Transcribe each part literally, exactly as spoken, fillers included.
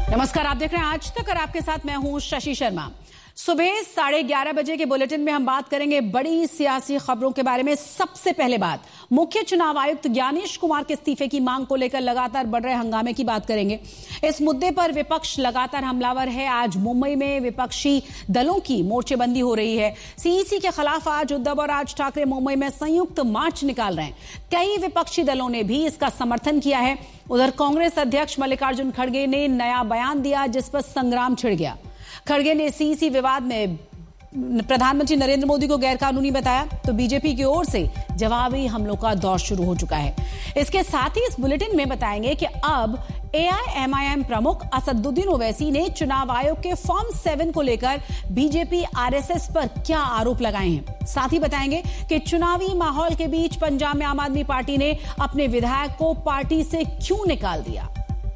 नमस्कार, आप देख रहे हैं आज तक और आपके साथ मैं हूं शशि शर्मा। सुबह साढ़े ग्यारह बजे के बुलेटिन में हम बात करेंगे बड़ी सियासी खबरों के बारे में। सबसे पहले बात मुख्य चुनाव आयुक्त ज्ञानेश कुमार के इस्तीफे की मांग को लेकर लगातार बढ़ रहे हंगामे की बात करेंगे। इस मुद्दे पर विपक्ष लगातार हमलावर है। आज मुंबई में विपक्षी दलों की मोर्चेबंदी हो रही है। सीईसी के खिलाफ आज उद्धव और राज ठाकरे मुंबई में संयुक्त मार्च निकाल रहे हैं। कई विपक्षी दलों ने भी इसका समर्थन किया है। उधर कांग्रेस अध्यक्ष मल्लिकार्जुन खड़गे ने नया बयान दिया जिस पर संग्राम छिड़ गया। खड़गे ने सीईसी विवाद में प्रधानमंत्री नरेंद्र मोदी को गैरकानूनी बताया तो बीजेपी की ओर से जवाबी हमलों का दौर शुरू हो चुका है। इसके साथ ही इस बुलेटिन में बताएंगे कि अब एआईएमआईएम प्रमुख असदुद्दीन ओवैसी ने चुनाव आयोग के फॉर्म सेवन को लेकर बीजेपी आरएसएस पर क्या आरोप लगाए हैं। साथ ही बताएंगे कि चुनावी माहौल के बीच पंजाब में आम आदमी पार्टी ने अपने विधायक को पार्टी से क्यों निकाल दिया।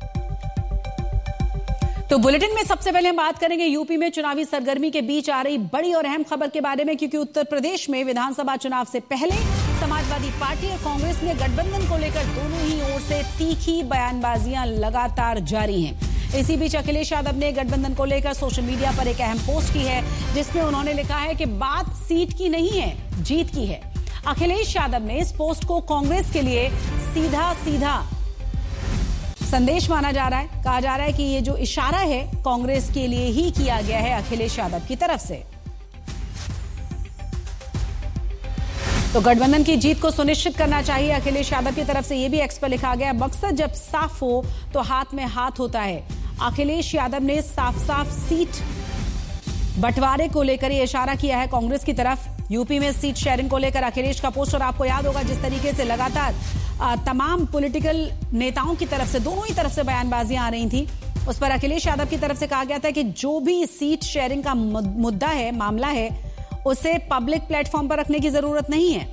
तो बुलेटिन में सबसे पहले हम बात करेंगे यूपी में चुनावी सरगर्मी के बीच आ रही बड़ी और अहम खबर के बारे में, क्योंकि उत्तर प्रदेश में विधानसभा चुनाव से पहले समाजवादी पार्टी और कांग्रेस में गठबंधन को लेकर दोनों ही ओर से तीखी बयानबाजियां लगातार जारी हैं। इसी बीच अखिलेश यादव ने गठबंधन को लेकर सोशल मीडिया पर एक अहम पोस्ट की है जिसमें उन्होंने लिखा है कि बात सीट की नहीं है, जीत की है। अखिलेश यादव ने इस पोस्ट को कांग्रेस के लिए सीधा सीधा संदेश माना जा रहा है। कहा जा रहा है कि ये जो इशारा है कांग्रेस के लिए ही किया गया है अखिलेश यादव की तरफ से। तो गठबंधन की जीत को सुनिश्चित करना चाहिए अखिलेश यादव की तरफ से, ये भी एक्स पर लिखा गया। मकसद जब साफ हो तो हाथ में हाथ होता है। अखिलेश यादव ने साफ साफ सीट बंटवारे को लेकर ये इशारा किया है कांग्रेस की तरफ। यूपी में सीट शेयरिंग को लेकर अखिलेश का पोस्टर आपको याद होगा, जिस तरीके से लगातार तमाम पॉलिटिकल नेताओं की तरफ से, दोनों ही तरफ से बयानबाजियां आ रही थी। उस पर अखिलेश यादव की तरफ से कहा गया था कि जो भी सीट शेयरिंग का मुद्दा है, मामला है, उसे पब्लिक प्लेटफॉर्म पर रखने की जरूरत नहीं है।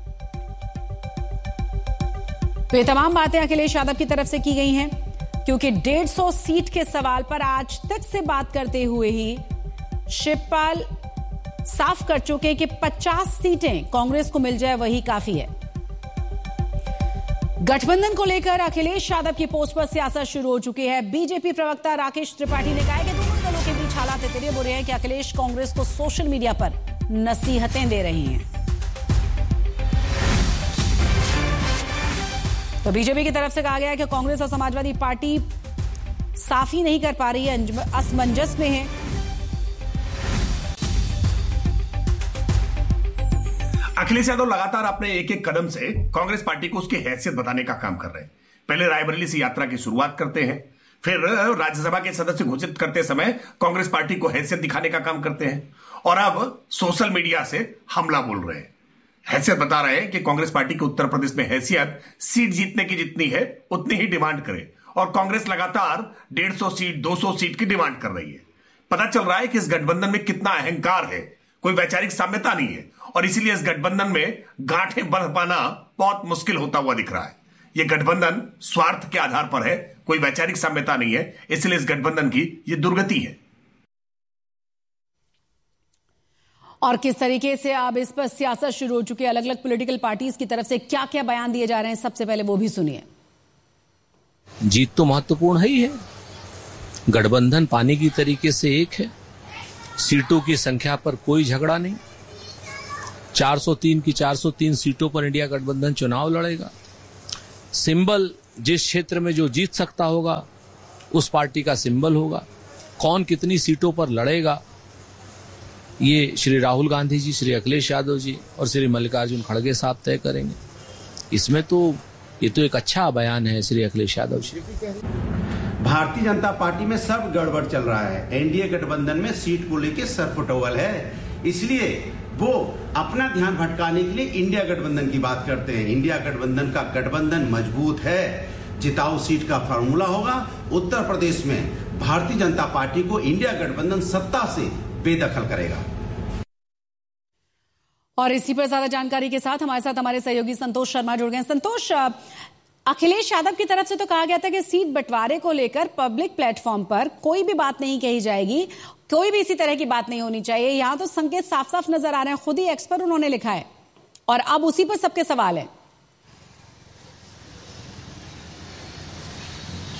तो ये तमाम बातें अखिलेश यादव की तरफ से की गई हैं, क्योंकि डेढ़ सौ सीट के सवाल पर आज तक से बात करते हुए ही शिवपाल साफ कर चुके कि पचास सीटें कांग्रेस को मिल जाए वही काफी है। गठबंधन को लेकर अखिलेश यादव की पोस्ट पर सियासत शुरू हो चुकी है। बीजेपी प्रवक्ता राकेश त्रिपाठी ने कहा है कि दोनों दलों के बीच हालात इतने बुरे हैं कि अखिलेश कांग्रेस को सोशल मीडिया पर नसीहतें दे रही हैं। तो बीजेपी की तरफ से कहा गया है कि कांग्रेस और समाजवादी पार्टी साफ ही नहीं कर पा रही है, असमंजस में है। अखिलेश यादव लगातार अपने एक एक कदम से कांग्रेस पार्टी को उसकी हैसियत बताने का काम कर रहे हैं। पहले रायबरेली से यात्रा की शुरुआत करते हैं, फिर राज्यसभा के सदस्य घोषित करते समय कांग्रेस पार्टी को हैसियत दिखाने का काम करते हैं, और अब सोशल मीडिया से हमला बोल रहे हैं। हैसियत बता रहे हैं कि कांग्रेस पार्टी की उत्तर प्रदेश में हैसियत सीट जीतने की जितनी है उतनी ही डिमांड करे, और कांग्रेस लगातार डेढ़ सौ सीट, दो सौ सीट की डिमांड कर रही है। पता चल रहा है कि इस गठबंधन में कितना अहंकार है, कोई वैचारिक साम्यता नहीं है, और इसीलिए इस गठबंधन में गांठें बंध पाना बहुत मुश्किल होता हुआ दिख रहा है। यह गठबंधन स्वार्थ के आधार पर है, कोई वैचारिक साम्यता नहीं है, इसलिए इस गठबंधन की यह दुर्गति है। और किस तरीके से अब इस पर सियासत शुरू हो चुकी है, अलग अलग पॉलिटिकल पार्टीज की तरफ से क्या क्या बयान दिए जा रहे हैं, सबसे पहले वो भी सुनिए। जीत तो महत्वपूर्ण ही है। गठबंधन पानी की तरीके से एक है। सीटों की संख्या पर कोई झगड़ा नहीं। चार सौ तीन की चार सौ तीन सीटों पर इंडिया गठबंधन चुनाव लड़ेगा। सिंबल जिस क्षेत्र में जो जीत सकता होगा उस पार्टी का सिंबल होगा। कौन कितनी सीटों पर लड़ेगा ये श्री राहुल गांधी जी, श्री अखिलेश यादव जी और श्री मल्लिकार्जुन खड़गे साहब तय करेंगे। इसमें तो ये तो एक अच्छा बयान है श्री अखिलेश यादव जी। भारतीय जनता पार्टी में सब गड़बड़ चल रहा है। एनडीए गठबंधन में सीट को लेकर सरफटोल है, इसलिए वो अपना ध्यान भटकाने के लिए इंडिया गठबंधन की बात करते हैं। इंडिया गठबंधन का गठबंधन मजबूत है, जिताऊ सीट का फार्मूला होगा। उत्तर प्रदेश में भारतीय जनता पार्टी को इंडिया गठबंधन सत्ता से बेदखल करेगा। और इसी पर ज्यादा जानकारी के साथ हमारे साथ हमारे सहयोगी संतोष शर्मा जुड़ गए। संतोष, अखिलेश यादव की तरफ से तो कहा गया था कि सीट बंटवारे को लेकर पब्लिक प्लेटफॉर्म पर कोई भी बात नहीं कही जाएगी, कोई भी इसी तरह की बात नहीं होनी चाहिए। यहां तो संकेत साफ साफ नजर आ रहे हैं, खुद ही एक्स पर उन्होंने लिखा है, और अब उसी पर सबके सवाल है।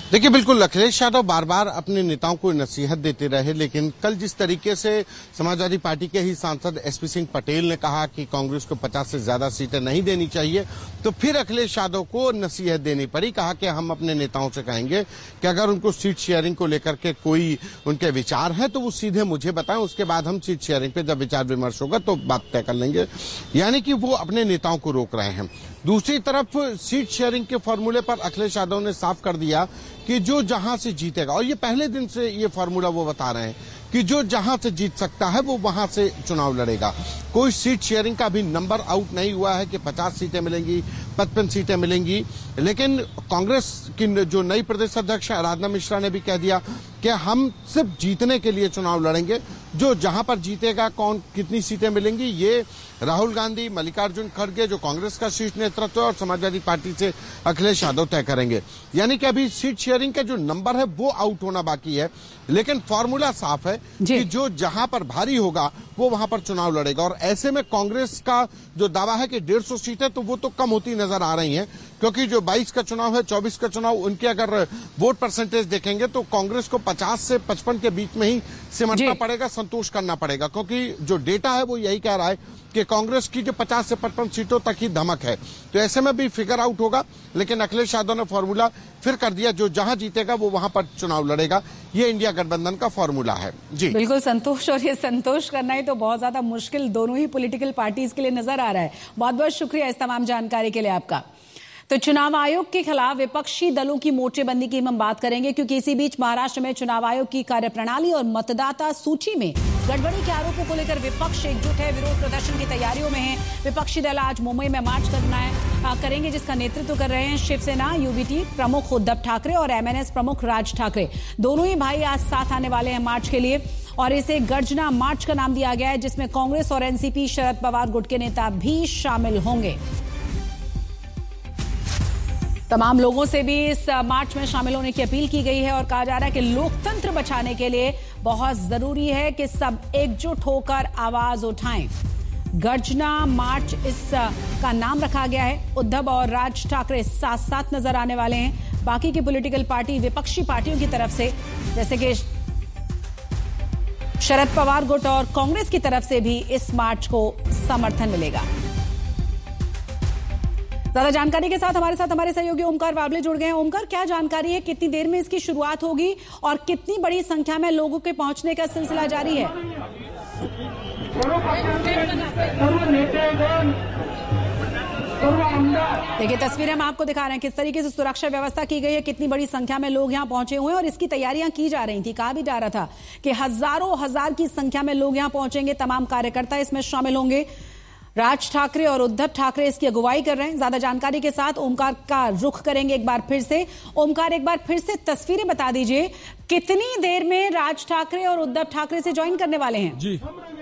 देखिए, बिल्कुल अखिलेश यादव बार बार अपने नेताओं को नसीहत देते रहे, लेकिन कल जिस तरीके से समाजवादी पार्टी के ही सांसद एसपी सिंह पटेल ने कहा कि कांग्रेस को पचास से ज्यादा सीटें नहीं देनी चाहिए, तो फिर अखिलेश यादव को नसीहत देनी पड़ी। कहा कि हम अपने नेताओं से कहेंगे कि अगर उनको सीट शेयरिंग को लेकर के कोई उनके विचार है तो वो सीधे मुझे बताएं, उसके बाद हम सीट शेयरिंग पे जब विचार विमर्श होगा तो बात तय कर लेंगे। यानी कि वो अपने नेताओं को रोक रहे हैं। दूसरी तरफ सीट शेयरिंग के फॉर्मूले पर अखिलेश यादव ने साफ कर दिया कि जो जहां से जीतेगा, और ये पहले दिन से ये फॉर्मूला वो बता रहे हैं कि जो जहां से जीत सकता है वो वहां से चुनाव लड़ेगा। कोई सीट शेयरिंग का भी नंबर आउट नहीं हुआ है कि पचास सीटें मिलेंगी, पचपन सीटें मिलेंगी। लेकिन कांग्रेस की जो नई प्रदेश अध्यक्ष आराधना मिश्रा ने भी कह दिया कि हम सिर्फ जीतने के लिए चुनाव लड़ेंगे, जो जहां पर जीतेगा, कौन कितनी सीटें मिलेंगी, ये राहुल गांधी, मल्लिकार्जुन खड़गे जो कांग्रेस का शीर्ष नेतृत्व है और समाजवादी पार्टी से अखिलेश यादव तय करेंगे। यानी कि अभी सीट शेयरिंग का जो नंबर है वो आउट होना बाकी है, लेकिन फॉर्मूला साफ है कि जो जहां पर भारी होगा वो वहां पर चुनाव लड़ेगा। और ऐसे में कांग्रेस का जो दावा है कि डेढ़ सौ सीटें, तो वो तो कम होती नजर आ रही हैं, क्योंकि जो बाईस का चुनाव है, चौबीस का चुनाव, उनके अगर वोट परसेंटेज देखेंगे तो कांग्रेस को पचास से पचपन के बीच में ही सिमटना पड़ेगा, संतोष करना पड़ेगा, क्योंकि जो डेटा है वो यही कह रहा है कि कांग्रेस की जो पचास से पचपन सीटों तक ही धमक है। तो ऐसे में भी फिगर आउट होगा, लेकिन अखिलेश यादव ने फॉर्मूला फिर कर दिया, जो जहां जीतेगा वो वहां पर चुनाव लड़ेगा। ये इंडिया गठबंधन का फॉर्मूला है। जी बिल्कुल संतोष, और ये संतोष करना ही तो बहुत ज्यादा मुश्किल दोनों ही पॉलिटिकल पार्टीज के लिए नजर आ रहा है। बहुत बहुत शुक्रिया इस तमाम जानकारी के लिए आपका। तो चुनाव आयोग के खिलाफ विपक्षी दलों की मोर्चेबंदी की हम बात करेंगे, क्योंकि इसी बीच महाराष्ट्र में चुनाव आयोग की कार्यप्रणाली और मतदाता सूची में गड़बड़ी के आरोपों को लेकर विपक्ष एकजुट है, विरोध प्रदर्शन की तैयारियों में है। विपक्षी दल आज मुंबई में मार्च करना है करेंगे, जिसका नेतृत्व कर रहे हैं शिवसेना यूबीटी प्रमुख उद्धव ठाकरे और एमएनएस प्रमुख राज ठाकरे। दोनों ही भाई आज साथ आने वाले हैं मार्च के लिए, और इसे गर्जना मार्च का नाम दिया गया है, जिसमें कांग्रेस और एनसीपी शरद पवार गुट के नेता भी शामिल होंगे। तमाम लोगों से भी इस मार्च में शामिल होने की अपील की गई है और कहा जा रहा है कि लोकतंत्र बचाने के लिए बहुत जरूरी है कि सब एकजुट होकर आवाज उठाएं। गर्जना मार्च इस का नाम रखा गया है। उद्धव और राज ठाकरे साथ साथ नजर आने वाले हैं। बाकी की पॉलिटिकल पार्टी, विपक्षी पार्टियों की तरफ से, जैसे कि शरद पवार गुट और कांग्रेस की तरफ से भी इस मार्च को समर्थन मिलेगा। ज्यादा जानकारी के साथ हमारे साथ हमारे सहयोगी ओमकार वाबले जुड़ गए हैं। ओमकार, क्या जानकारी है, कितनी देर में इसकी शुरुआत होगी और कितनी बड़ी संख्या में लोगों के पहुंचने का सिलसिला जारी है? देखिए, तस्वीरें हम आपको दिखा रहे हैं किस तरीके से सुरक्षा व्यवस्था की गई है, कितनी बड़ी संख्या में लोग यहां पहुंचे हुए हैं और इसकी तैयारियां की जा रही थी। कहा भी जा रहा था कि हजारों हजार की संख्या में लोग यहां पहुंचेंगे, तमाम कार्यकर्ता इसमें शामिल होंगे। राज ठाकरे और उद्धव ठाकरे इसकी अगुवाई कर रहे हैं। ज्यादा जानकारी के साथ ओमकार का रुख करेंगे एक बार फिर से। ओमकार, एक बार फिर से तस्वीरें बता दीजिए, कितनी देर में राज ठाकरे और उद्धव ठाकरे से ज्वाइन करने वाले हैं? जी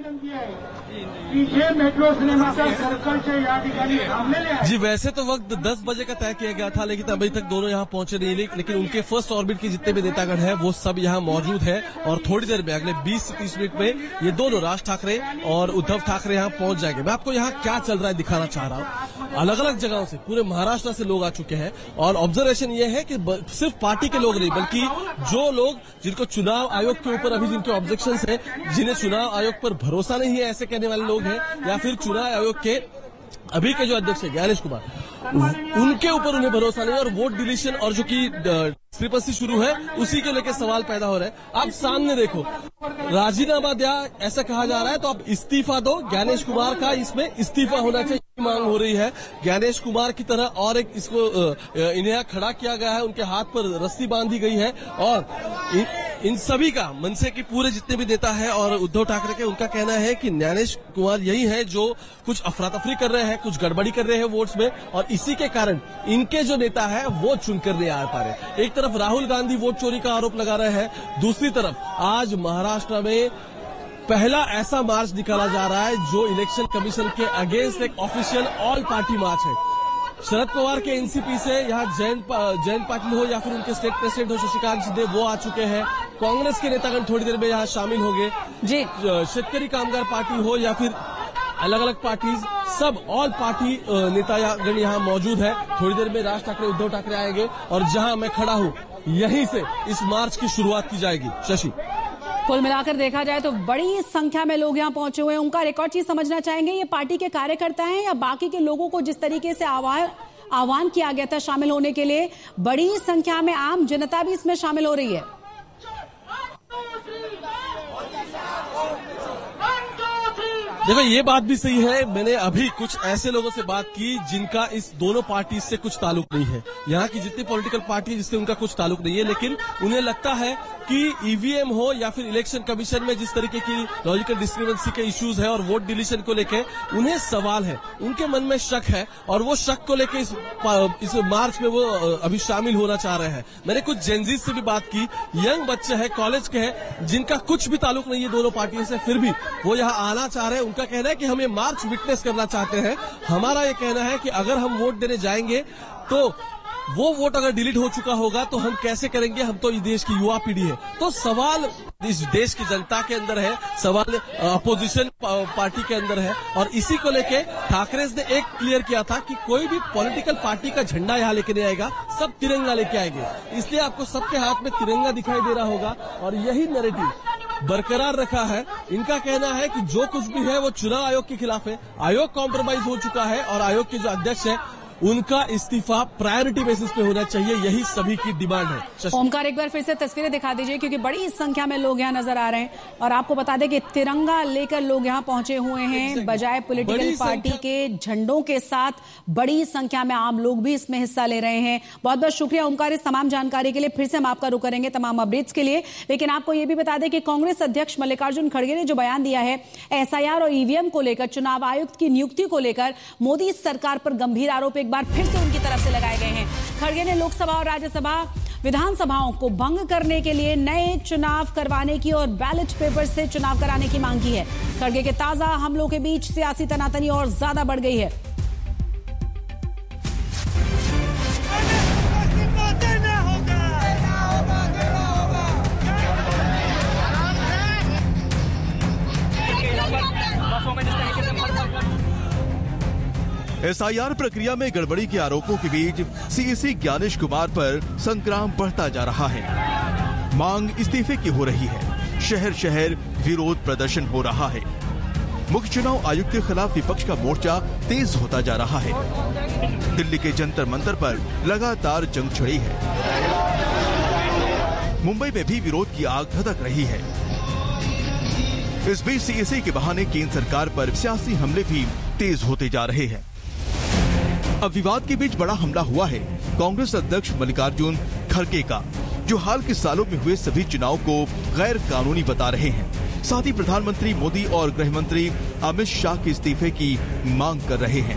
मेट्रो सिनेमा का सर्कल से यहाँ जी वैसे तो वक्त दस बजे का तय किया गया था, लेकिन अभी तक दोनों यहाँ पहुंचे नहीं। लेकिन उनके फर्स्ट ऑर्बिट के जितने भी नेतागण हैं वो सब यहाँ मौजूद है और थोड़ी देर में, अगले बीस से तीस मिनट में, ये दोनों राज ठाकरे और उद्धव ठाकरे यहाँ पहुंच जाएंगे। मैं आपको यहाँ क्या चल रहा है दिखाना चाह रहा हूँ। अलग अलग जगहों से, पूरे महाराष्ट्र से लोग आ चुके हैं और ऑब्जर्वेशन ये है कि सिर्फ पार्टी के लोग नहीं, बल्कि जो लोग जिनको चुनाव आयोग के ऊपर अभी जिनके ऑब्जेक्शन है, जिन्हें चुनाव आयोग पर भरोसा नहीं है, ऐसे कहने वाले लोग हैं, या फिर चुनाव आयोग के अभी के जो अध्यक्ष है ज्ञानेश कुमार, उनके ऊपर उन्हें भरोसा नहीं और वोट डिलीशन और जो की डिस्क्रिपेंसी शुरू है उसी के लेकर सवाल पैदा हो रहे हैं। आप सामने देखो, राजीनामा दिया ऐसा कहा जा रहा है, तो आप इस्तीफा दो। ज्ञानेश कुमार का इसमें इस्तीफा होना चाहिए मांग हो रही है। ज्ञानेश कुमार की तरह और एक इसको इन्हें खड़ा किया गया है, उनके हाथ पर रस्सी बांधी गई है और इन, इन सभी का मनसे के पूरे जितने भी नेता है और उद्धव ठाकरे के, उनका कहना है कि ज्ञानेश कुमार यही है जो कुछ अफरा तफरी कर रहे हैं, कुछ गड़बड़ी कर रहे हैं वोट्स में, और इसी के कारण इनके जो नेता है वो चुनकर नहीं आ पा रहे। एक तरफ राहुल गांधी वोट चोरी का आरोप लगा रहे हैं, दूसरी तरफ आज महाराष्ट्र में पहला ऐसा मार्च निकाला जा रहा है जो इलेक्शन कमीशन के अगेंस्ट एक ऑफिशियल ऑल पार्टी मार्च है। शरद पवार के एनसीपी से यहाँ जयंत जयंत पाटिल हो या फिर उनके स्टेट प्रेसिडेंट हो शशिकांत शिंदे, वो आ चुके हैं। कांग्रेस के नेतागण थोड़ी देर में यहाँ शामिल होंगे। जी, शेतकरी कामगार पार्टी हो या फिर अलग अलग पार्टीज, सब ऑल पार्टी नेतागण यहाँ मौजूद है। थोड़ी देर में राज ठाकरे, उद्धव ठाकरे आएंगे और जहां मैं खड़ा हूं यहीं से इस मार्च की शुरुआत की जाएगी। शशि, कुल मिलाकर देखा जाए तो बड़ी संख्या में लोग यहां पहुंचे हुए हैं। उनका रिकॉर्ड चीज समझना चाहेंगे, ये पार्टी के कार्यकर्ता हैं या बाकी के लोगों को जिस तरीके से आह्वान आह्वान किया गया था शामिल होने के लिए, बड़ी संख्या में आम जनता भी इसमें शामिल हो रही है? देखो, ये बात भी सही है। मैंने अभी कुछ ऐसे लोगों से बात की जिनका इस दोनों पार्टी से कुछ ताल्लुक नहीं है। यहाँ की जितनी पॉलिटिकल पार्टी है जिससे उनका कुछ ताल्लुक नहीं है, लेकिन उन्हें लगता है कि ईवीएम हो या फिर इलेक्शन कमीशन में जिस तरीके की लॉजिकल डिस्क्रिपेंसी के इश्यूज है और वोट डिलीशन को लेके उन्हें सवाल है, उनके मन में शक है और वो शक को लेके इस, इस मार्च में वो अभी शामिल होना चाह रहे हैं। मैंने कुछ जेनजीज से भी बात की, यंग बच्चे हैं, कॉलेज के हैं, जिनका कुछ भी ताल्लुक नहीं है दोनों पार्टियों से, फिर भी वो यहाँ आना चाह रहे हैं। उनका कहना है कि हम ये मार्च विटनेस करना चाहते हैं। हमारा ये कहना है कि अगर हम वोट देने जाएंगे तो वो वोट अगर डिलीट हो चुका होगा तो हम कैसे करेंगे, हम तो इस देश की युवा पीढ़ी है। तो सवाल इस देश की जनता के अंदर है, सवाल अपोजिशन पार्टी के अंदर है और इसी को लेके ठाकरे ने एक क्लियर किया था कि कोई भी पॉलिटिकल पार्टी का झंडा यहाँ लेके नहीं आएगा, सब तिरंगा लेके आएंगे। इसलिए आपको सबके हाथ में तिरंगा दिखाई दे रहा होगा और यही नैरेटिव बरकरार रखा है। इनका कहना है कि जो कुछ भी है वो चुनाव आयोग के खिलाफ है, आयोग कॉम्प्रोमाइज हो चुका है और आयोग के जो अध्यक्ष है उनका इस्तीफा प्रायोरिटी बेसिस पे होना चाहिए, यही सभी की डिमांड है। ओमकार, एक बार फिर से तस्वीरें दिखा दीजिए, क्योंकि बड़ी संख्या में लोग यहाँ नजर आ रहे हैं और आपको बता दें कि तिरंगा लेकर लोग यहाँ पहुंचे हुए हैं, बजाय पॉलिटिकल पार्टी के झंडों के साथ बड़ी संख्या में आम लोग भी इसमें हिस्सा ले रहे हैं। बहुत बहुत शुक्रिया ओमकार इस तमाम जानकारी के लिए। फिर से हम आपका रुख करेंगे तमाम अपडेट्स के लिए, लेकिन आपको ये भी बता दें कि कांग्रेस अध्यक्ष मल्लिकार्जुन खड़गे ने जो बयान दिया है एसआईआर और ईवीएम को लेकर, चुनाव आयुक्त की नियुक्ति को लेकर मोदी सरकार पर गंभीर आरोप एक बार फिर से उनकी तरफ से लगाए गए हैं। खड़गे ने लोकसभा और राज्यसभा विधानसभाओं को भंग करने के लिए नए चुनाव करवाने की और बैलेट पेपर से चुनाव कराने की मांग की है। खड़गे के ताजा हमलों के बीच सियासी तनातनी और ज्यादा बढ़ गई है। एसआईआर प्रक्रिया में गड़बड़ी के आरोपों के बीच सीईसी ज्ञानेश कुमार पर संग्राम बढ़ता जा रहा है। मांग इस्तीफे की हो रही है, शहर शहर विरोध प्रदर्शन हो रहा है। मुख्य चुनाव आयुक्त के खिलाफ विपक्ष का मोर्चा तेज होता जा रहा है। दिल्ली के जंतर मंतर पर लगातार जंग छिड़ी है। मुंबई में भी विरोध की आग धधक रही है। इस बीच सीईसी के बहाने केंद्र सरकार पर सियासी हमले भी तेज होते जा रहे हैं। अब विवाद के बीच बड़ा हमला हुआ है कांग्रेस अध्यक्ष मल्लिकार्जुन खड़गे का, जो हाल के सालों में हुए सभी चुनाव को गैर कानूनी बता रहे हैं। साथ ही प्रधानमंत्री मोदी और गृह मंत्री अमित शाह के इस्तीफे की मांग कर रहे हैं।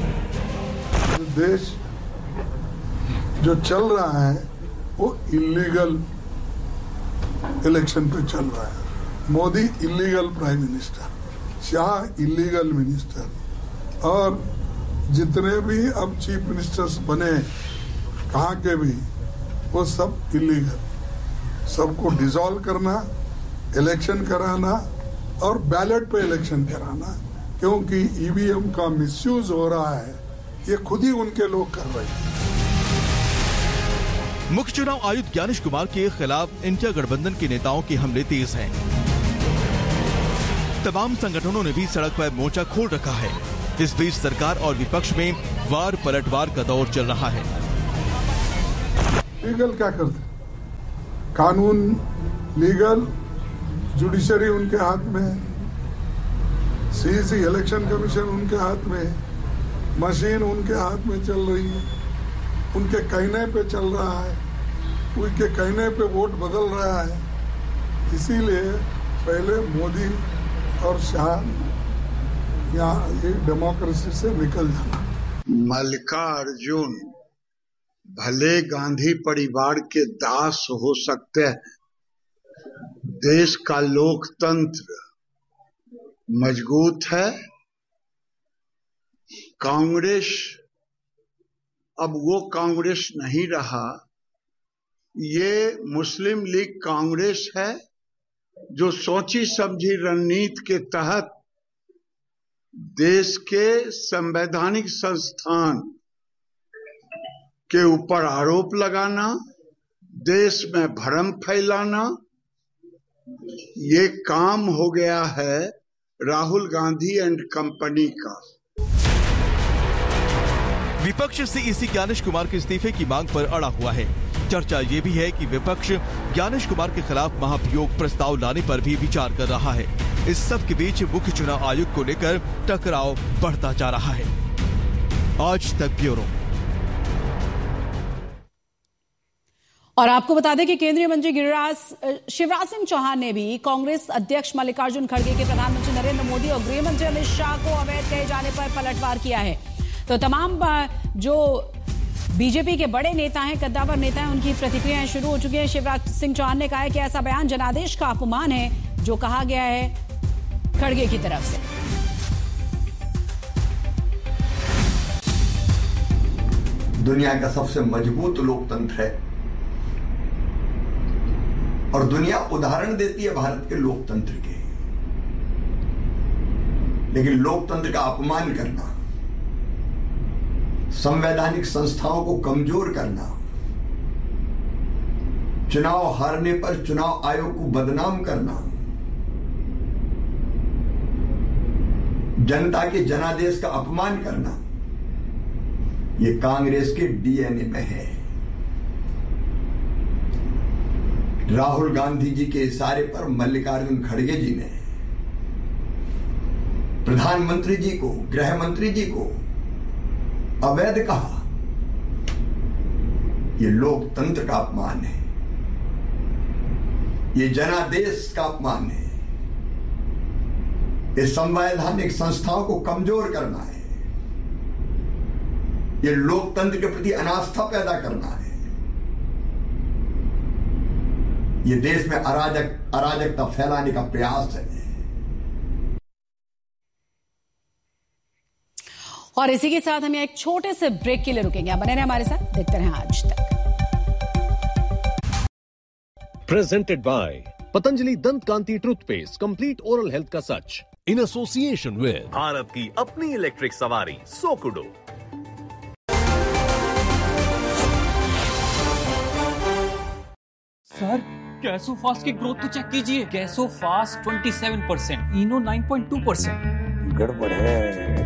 देश जो चल रहा है वो इलीगल इलेक्शन पे चल रहा है। Modi illegal prime minister, Shah illegal minister और जितने भी अब चीफ मिनिस्टर्स बने कहाँ के भी, वो सब इलीगल। सबको डिसॉल्व करना, इलेक्शन कराना और बैलेट पे इलेक्शन कराना, क्योंकि ईवीएम का मिसयूज हो रहा है, ये खुद ही उनके लोग कर रहे हैं। मुख्य चुनाव आयुक्त ज्ञानेश कुमार के खिलाफ इंडिया गठबंधन के नेताओं के हमले तेज हैं। तमाम संगठनों ने भी सड़क पर मोर्चा खोल रखा है। इस बीच सरकार और विपक्ष में वार पलटवार का दौर चल रहा है। लीगल क्या करते, कानून लीगल, जुडिशरी उनके हाथ में, सीईसी इलेक्शन कमीशन उनके हाथ में, मशीन उनके हाथ में चल रही है, उनके कहने पे चल रहा है, उनके कहने पे वोट बदल रहा है। इसीलिए पहले मोदी और शाह यहाँ ये डेमोक्रेसी से निकल जाए। मल्लिकार्जुन भले गांधी परिवार के दास हो सकते हैं, देश का लोकतंत्र मजबूत है। कांग्रेस अब वो कांग्रेस नहीं रहा, ये मुस्लिम लीग कांग्रेस है जो सोची समझी रणनीति के तहत देश के संवैधानिक संस्थान के ऊपर आरोप लगाना, देश में भ्रम फैलाना, ये काम हो गया है राहुल गांधी एंड कंपनी का। विपक्ष सीईसी ज्ञानेश कुमार के इस्तीफे की मांग पर अड़ा हुआ है। चर्चा ये भी है कि विपक्ष ज्ञानेश कुमार के खिलाफ महाभियोग प्रस्ताव लाने पर भी विचार कर रहा है। इस सब के बीच मुख्य चुनाव आयुक्त को लेकर टकराव बढ़ता जा रहा है। आज तक ब्यूरो। और आपको बता दें कि केंद्रीय मंत्री गिरिराज शिवराज सिंह चौहान ने भी कांग्रेस अध्यक्ष मल्लिकार्जुन खड़गे के प्रधानमंत्री नरेंद्र मोदी और गृह मंत्री अमित शाह को अवैध कहे जाने पर पलटवार किया है। तो तमाम जो बीजेपी के बड़े नेता हैं, कद्दावर नेता हैं, उनकी प्रतिक्रियाएं शुरू हो चुकी हैं। शिवराज सिंह चौहान ने कहा है कि ऐसा बयान जनादेश का अपमान है जो कहा गया है खड़गे की तरफ से। दुनिया का सबसे मजबूत लोकतंत्र है और दुनिया उदाहरण देती है भारत के लोकतंत्र के, लेकिन लोकतंत्र का अपमान करना, संवैधानिक संस्थाओं को कमजोर करना, चुनाव हारने पर चुनाव आयोग को बदनाम करना, जनता के जनादेश का अपमान करना, ये कांग्रेस के डीएनए में है। राहुल गांधी जी के इशारे पर मल्लिकार्जुन खड़गे जी ने प्रधानमंत्री जी को, गृह मंत्री जी को अवैध कहा। ये लोकतंत्र का अपमान है, ये जनादेश का अपमान है, ये संवैधानिक संस्थाओं को कमजोर करना है, ये लोकतंत्र के प्रति अनास्था पैदा करना है, ये देश में अराजक अराजकता फैलाने का प्रयास है। और इसी के साथ हम एक छोटे से ब्रेक के लिए रुकेंगे। आप बने रहे हमारे साथ, देखते रहे आज तक। प्रेजेंटेड बाय पतंजलि दंत कांति टूथपेस्ट, कंप्लीट ओरल हेल्थ का सच, इन एसोसिएशन विद भारत की अपनी इलेक्ट्रिक सवारी सोकुडो। सर गैसोफास्ट की ग्रोथ तो चेक कीजिए। गैसोफास्ट सत्ताईस परसेंट, इनो नौ पॉइंट दो परसेंट। गड़बड़ है।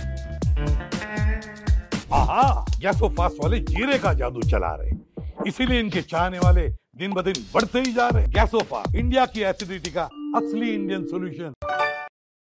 आहा, गैसोफास्ट वाले जीरे का जादू चला रहे, इसीलिए इनके चाहने वाले दिन ब दिन बढ़ते ही जा रहे। गैसोफास्ट, इंडिया की एसिडिटी का असली इंडियन सॉल्यूशन।